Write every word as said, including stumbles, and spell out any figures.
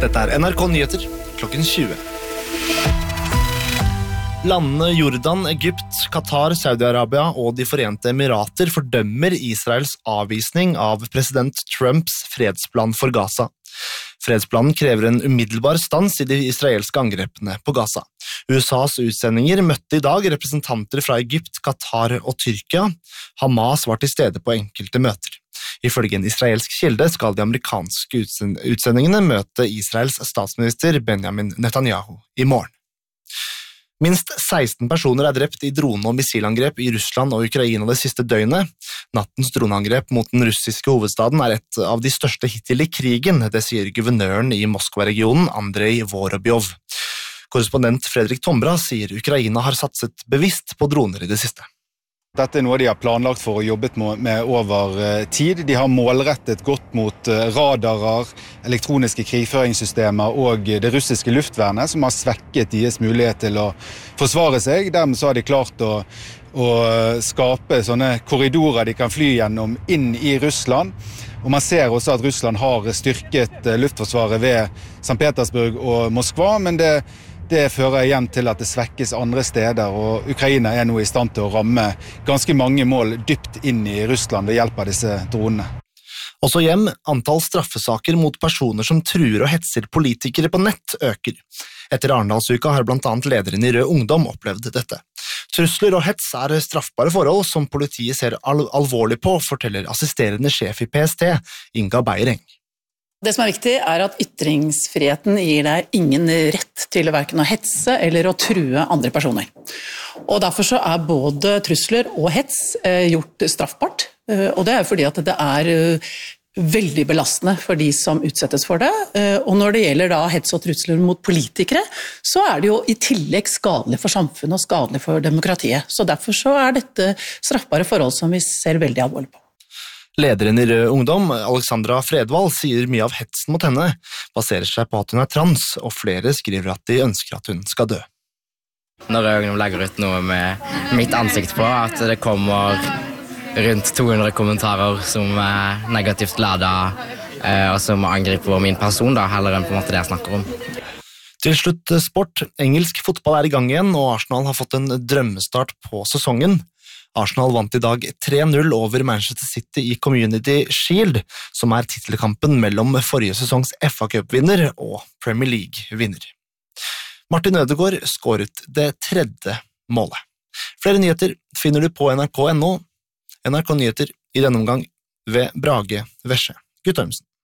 Dette er N R K Nyheter, klokken tjue. Landene Jordan, Egypt, Qatar, Saudi-Arabia og De Forente Emirater fordømmer Israels avvisning av president Trumps fredsplan for Gaza. Fredsplanen krever en umiddelbar stans i de israelske angrepene på Gaza. U S A's utsendinger møtte i dag representanter fra Egypt, Qatar og Tyrkia. Hamas var til stede på enkelte møter. Ifølge en israelsk kilde skal de amerikanske utsendingene møte Israels statsminister Benjamin Netanyahu i morgen. Minst seksten personer er drept i drone- og missilangrep i Russland og Ukraina det siste døgnet. Nattens droneangrep mot den russiske hovedstaden er et av de største hittil i krigen, det sier guvernøren i Moskva-regionen, Andrei Vorobyov. Korrespondent Fredrik Tombra sier Ukraina har satset bevisst på droner i det siste. Dette er noe de har planlagt for og jobbet med over tid. De har målrettet godt mot radarer, elektroniske krigføringssystemer og det russiske luftvernet, som har svekket deres mulighet til å forsvare seg. Dermed så har de klart å, å skape sånne korridorer de kan fly gjennom inn i Russland. Og man ser også at Russland har styrket luftforsvaret ved Sankt Petersburg og Moskva, men det Det fører igjen til at det svekkes andre steder, og Ukraina er nå i stand til å ramme ganske mange mål dypt inn i Russland ved hjelp av disse dronene. Også hjem, antall straffesaker mot personer som truer og hetser politikere på nett øker. Etter Arendalsuka har blant annet lederen i Rød Ungdom opplevd dette. Trusler og hets er straffbare forhold som politiet ser al- alvorlig på, forteller assisterende sjef i P S T, Inga Beireng. Det som er viktig er at ytringsfriheten gir deg ingen rett til hverken å hetse eller å true andre personer. Og derfor så er både trusler og hets gjort straffbart, og det er fordi at det er veldig belastende for de som utsettes for det. Og når det gjelder da hets og trusler mot politikere, så er det jo i tillegg skadelig for samfunnet og skadelig for demokratiet. Så derfor så er dette straffbare forhold som vi ser veldig alvorlig på. Lederen i Rød Ungdom, Alexandra Fredvall, sier mye av hetsen mot henne baserer seg på at hun er trans, og flere skriver at de ønsker at hun skal dø. Når Rød Ungdom legger ut noe med mitt ansikt på, at det kommer rundt to hundre kommentarer som er negativt ladet, og som angriper min person, da, heller enn på en måte det jeg snakker om. Til slutt sport. Engelsk fotball er i gang igjen, og Arsenal har fått en drømmestart på sesongen. Arsenal vant i dag tre null over Manchester City i Community Shield, som er titelkampen mellom forrige sesongs F A Cup-vinner og Premier League-vinner. Martin Ødegaard skåret det tredje målet. Flere nyheter finner du på N R K punktum N O. N R K Nyheter i denne omgang ved Brage Vesje Guttormsen.